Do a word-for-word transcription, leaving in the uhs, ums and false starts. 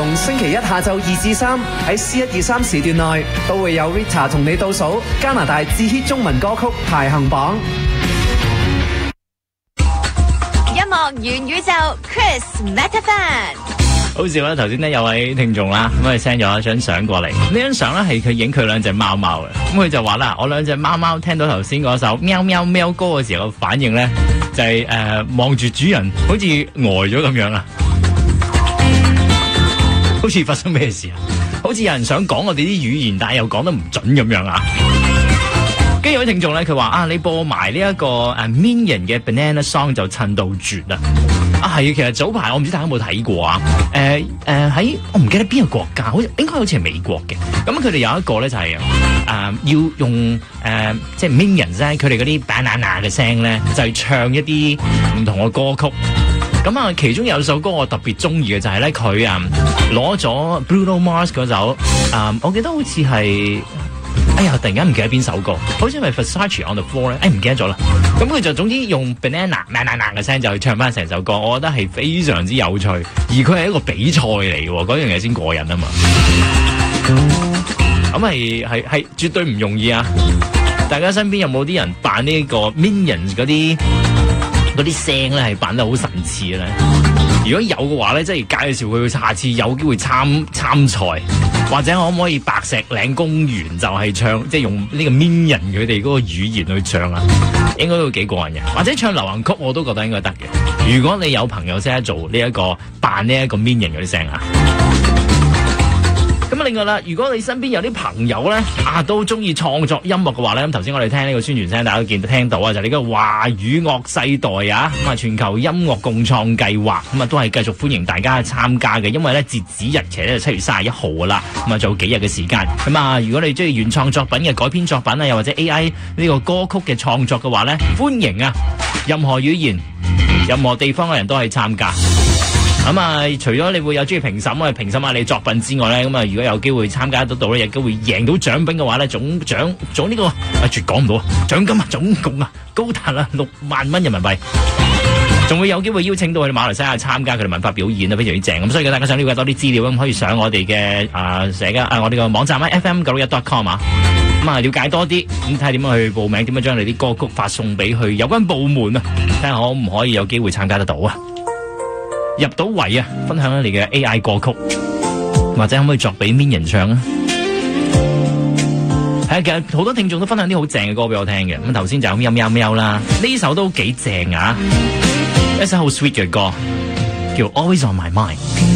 逢星期一下晝二至三喺 C 一二三時段內，都會有 Rita 同你倒數加拿大至 hit 中文歌曲排行榜。 音樂元宇宙 Chris Metafan。 好笑啦！頭先咧有位聽眾啦，咁佢 send 咗一張相過嚟，呢張相咧係佢影佢兩隻貓貓嘅，咁佢就話啦，我兩隻貓貓聽到頭先嗰首喵喵喵歌嘅時候，反應咧就係誒望住主人，好似呆咗咁樣啊，好似發生咩事啊？好似有人想講我哋啲語言，但係又講得唔準咁樣啊！跟住有位聽眾咧，佢話啊，你播埋呢一個誒 Minion 嘅 Banana Song 就襯到絕啦！啊係，其實早排我唔知大家有冇睇過啊？誒誒喺我唔記得邊個國家，好似應該好似係美國嘅。咁佢哋有一個咧就係、是、誒、呃、要用誒、呃、即係 Minions 咧，佢哋嗰啲 banana 嘅聲咧，就係、是、唱一啲唔同嘅歌曲。咁啊，其中有首歌我特別中意嘅就係咧，佢啊攞咗 Bruno Mars 嗰首啊、呃，我記得好似係。哎呀！突然間唔記得邊首歌，好似係咪 Versace on the Floor 咧？哎，唔記得咗啦。咁佢就總之用 banana 嗱嗱嗱嘅聲就去唱翻成首歌，我覺得係非常之有趣。而佢係一個比賽嚟嘅，嗰樣嘢先過癮啊嘛。咁係係係絕對唔容易啊！大家身邊有冇啲人扮呢個 Minions 嗰啲嗰啲聲咧，係扮得好神似咧？如果有嘅話咧，即係介紹佢下次有機會參參賽，或者可唔可以白石嶺公園就係唱，即係用呢個 Minion 佢哋嗰個語言去唱啊？應該都幾過癮嘅。或者唱流行曲我都覺得應該得嘅。如果你有朋友識得做呢、這、一個扮呢一個 Minion 嗰啲聲啊。咁另外啦，如果你身邊有啲朋友咧啊，都中意創作音樂嘅話咧，咁頭先我哋聽呢個宣傳聲，大家都見到聽到啊，就係呢個華語樂世代啊，咁啊全球音樂共創計劃，咁啊都係繼續歡迎大家參加嘅，因為咧截止日期咧就七月三十一號噶啦，咁啊仲有幾日嘅時間，咁啊如果你中意原創作品嘅改編作品啊，又或者 A I 呢個歌曲嘅創作嘅話咧，歡迎啊，任何語言、任何地方嘅人都可以參加。咁啊，除咗你會有中意評審啊，評審下你作品之外咧，咁啊，如果有機會參加得到咧，有機會贏到獎品嘅話咧，總獎總呢個啊，絕講唔到啊，獎金啊，總共啊，高達啊六萬蚊人民幣，仲會有機會邀請到去馬來西亞參加佢哋文化表演啊，非常之正。咁所以大家想了解多啲資料咁，可以上我哋嘅啊社交啊我哋個網站啊 F M 九六一 dot com 啊，咁啊了解多啲，咁睇下點樣去報名，點樣將你啲歌曲發送俾去有關部門啊，睇下可唔可以有機會參加得到啊。入到圍啊！分享下你嘅 A I 歌曲，或者可唔可以作俾 Minion 唱啊？係啊，其實好多聽眾都分享啲好正嘅歌俾我聽嘅。咁頭先就咁喵喵喵啦，呢首都幾正啊！一首好 sweet 嘅歌，叫 Always on My Mind。